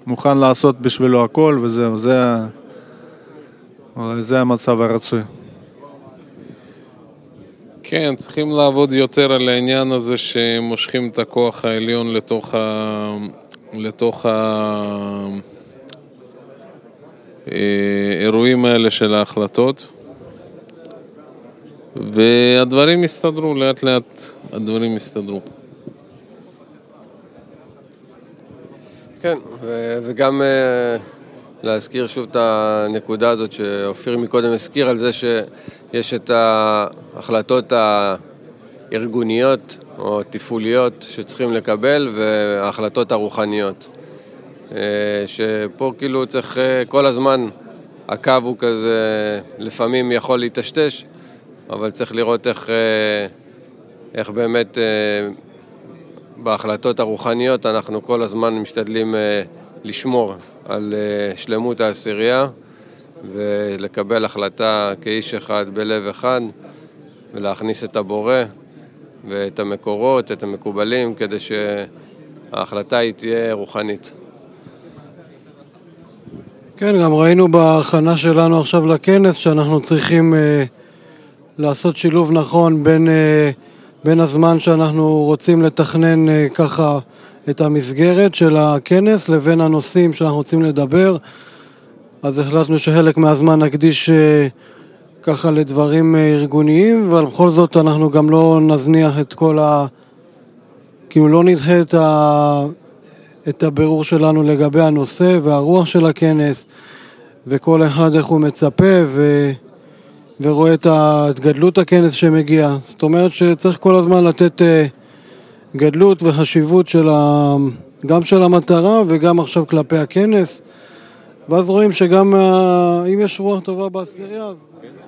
מוכן לעשות בשבילו הכל, וזהו, זה המצב הרצוי. כן, צריכים לעבוד יותר על העניין הזה שמושכים את הכוח העליון לתוך האירועים האלה של ההחלטות, והדברים יסתדרו, לאט לאט הדברים יסתדרו. כן, וגם להזכיר שוב את הנקודה הזאת שאופיר מקודם הזכיר על זה שיש את ההחלטות הארגוניות או תפעוליות שצריכים לקבל וההחלטות הרוחניות. שפה כאילו צריך כל הזמן, הקו הוא כזה, לפעמים יכול להתשתש, אבל צריך לראות איך באמת בהחלטות הרוחניות אנחנו כל הזמן משתדלים לשמור על שלמות העשירייה ולקבל החלטה כאיש אחד בלב אחד ולהכניס את הבורא ואת המקורות, את המקובלים, כדי שההחלטה היא תהיה רוחנית. כן, גם ראינו בהכנה שלנו עכשיו לכנס שאנחנו צריכים לעשות שילוב נכון בין הזמן שאנחנו רוצים לתכנן ככה את המסגרת של הכנס לבין הנושאים שאנחנו רוצים לדבר. אז החלטנו שחלק מהזמן נקדיש ככה לדברים ארגוניים, אבל בכל זאת אנחנו גם לא נזניח את כל כאילו לא נדחה את הבירור שלנו לגבי הנושא והרוח של הכנס, וכל אחד איך הוא מצפה ורואה את גדלות הכנס שמגיע. זאת אומרת שצריך כל הזמן לתת גדלות וחשיבות גם של המטרה וגם עכשיו כלפי הכנס, ואז רואים שגם אם יש רוח טובה בעשירייה אז...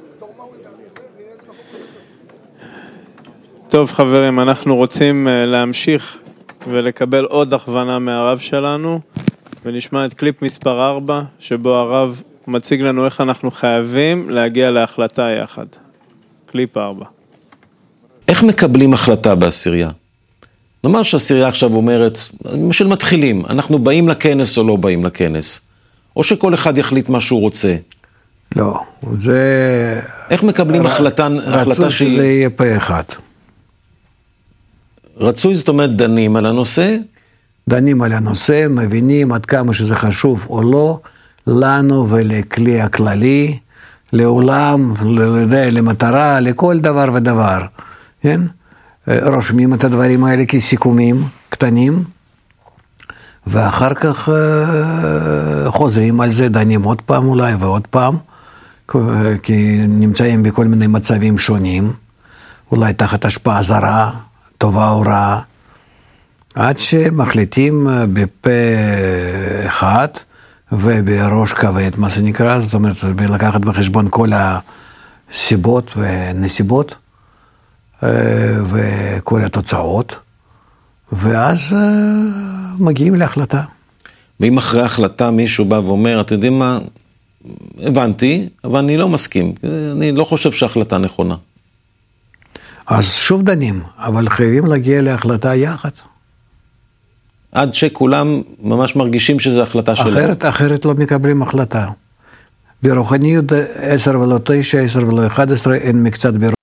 טוב חברים, אנחנו רוצים להמשיך ולקבל עוד הכוונה מהרב שלנו, ונשמע את קליפ מספר 4 שבו הרב מציג לנו איך אנחנו חייבים להגיע להחלטה יחד. קליפ 4. איך מקבלים החלטה בעשירייה? נאמר שהעשירייה עכשיו אומרת, של מתחילים, אנחנו באים לכנס או לא באים לכנס, או שכל אחד יחליט מה שהוא רוצה. לא, זה... איך מקבלים החלטה רצוי שזה יהיה פה אחד. רצוי, זאת אומרת, דנים על הנושא? דנים על הנושא, מבינים עד כמה שזה חשוב או לא, לנו ולכלי הכללי, לעולם, למטרה, לכל דבר ודבר. כן? רושמים את הדברים האלה כסיכומים קטנים, ואחר כך חוזרים על זה, דנים עוד פעם אולי ועוד פעם, כי נמצאים בכל מיני מצבים שונים, אולי תחת השפעה זרה, טובה או רעה, עד שמחליטים בפה אחד ובראש כבד, מה זה נקרא, זאת אומרת, לקחת בחשבון כל הסיבות ונסיבות וכל התוצאות, ואז מגיעים להחלטה. ואם אחרי החלטה מישהו בא ואומר, אתם יודעים מה, הבנתי, אבל אני לא מסכים, אני לא חושב שההחלטה נכונה. אז שוב דנים, אבל חייבים להגיע להחלטה יחד. עד שכולם ממש מרגישים שזו החלטה שלהם. אחרת לא מקבלים החלטה. ברוחניות 10 ולא 9, 10 ולא 11, אין מקצת ברוחניות.